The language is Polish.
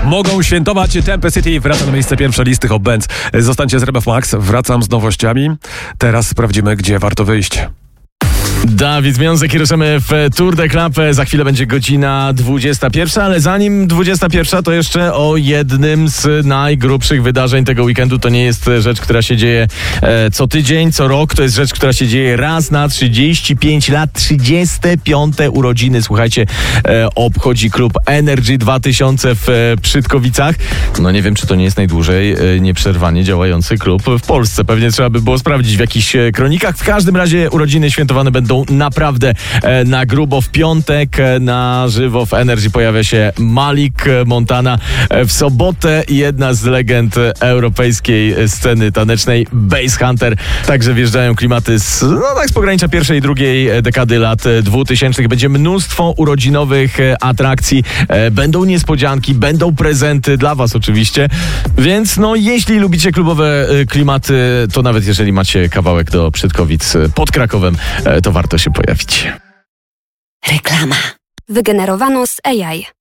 mogą świętować. Tempe City wraca na miejsce pierwsze listy Hot Bands. Zostańcie z RMF Max. Wracam z nowościami. Teraz sprawdzimy, gdzie warto wyjść. Dawid Związek i ruszamy w Tour de Club. Za chwilę będzie godzina 21, ale zanim 21, to jeszcze o jednym z najgrubszych wydarzeń tego weekendu. To nie jest rzecz, która się dzieje co tydzień, co rok. To jest rzecz, która się dzieje raz na 35 lat. 35. urodziny, słuchajcie, obchodzi klub Energy 2000 w Przytkowicach. No nie wiem, czy to nie jest najdłużej nieprzerwanie działający klub w Polsce. Pewnie trzeba by było sprawdzić w jakichś kronikach. W każdym razie urodziny świętowane będą naprawdę na grubo. W piątek na żywo w Energy pojawia się Malik Montana. W sobotę jedna z legend europejskiej sceny tanecznej, Basshunter. Także wjeżdżają klimaty z pogranicza pierwszej i drugiej dekady lat 2000. Będzie mnóstwo urodzinowych atrakcji. Będą niespodzianki, będą prezenty dla was oczywiście. Więc jeśli lubicie klubowe klimaty, to nawet jeżeli macie kawałek do Przytkowic pod Krakowem, to warto się pojawić. Reklama. Wygenerowano z AI.